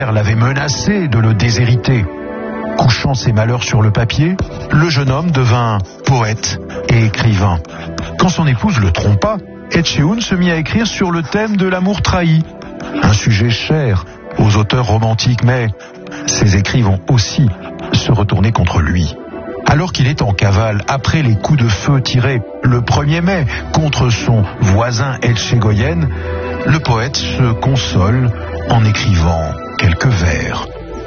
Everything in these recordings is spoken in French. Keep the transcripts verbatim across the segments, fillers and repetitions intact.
l'avait menacé de le déshériter. Couchant ses malheurs sur le papier, le jeune homme devint poète et écrivain. Quand son épouse le trompa, Etchehoun se mit à écrire sur le thème de l'amour trahi, un sujet cher aux auteurs romantiques, mais ses écrits vont aussi se retourner contre lui. Alors qu'il est en cavale, après les coups de feu tirés le premier mai contre son voisin Etchegoyen, le poète se console en écrivant quelques vers.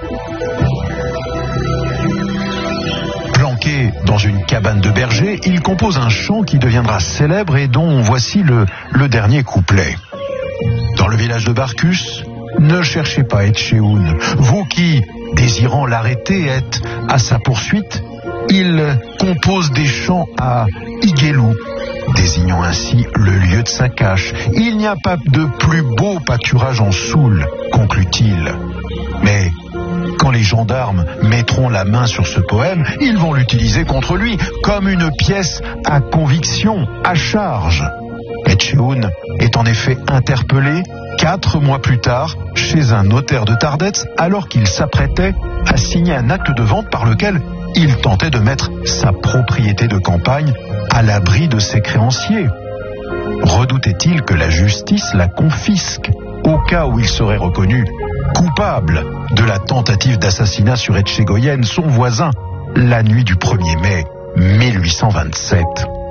Planqué dans une cabane de berger, il compose un chant qui deviendra célèbre et dont voici le, le dernier couplet. Dans le village de Barkus, ne cherchez pas Etchehoun, vous qui, désirant l'arrêter, êtes à sa poursuite. Il compose des chants à Igelou, désignant ainsi le lieu de sa cache. Il n'y a pas de plus beau pâturage en Soule, conclut-il. Mais quand les gendarmes mettront la main sur ce poème, ils vont l'utiliser contre lui comme une pièce à conviction, à charge. Etchehoun est en effet interpellé quatre mois plus tard chez un notaire de Tardets alors qu'il s'apprêtait à signer un acte de vente par lequel il tentait de mettre sa propriété de campagne à l'abri de ses créanciers. Redoutait-il que la justice la confisque au cas où il serait reconnu coupable de la tentative d'assassinat sur Etchegoyen, son voisin, la nuit du premier mai mille huit cent vingt-sept.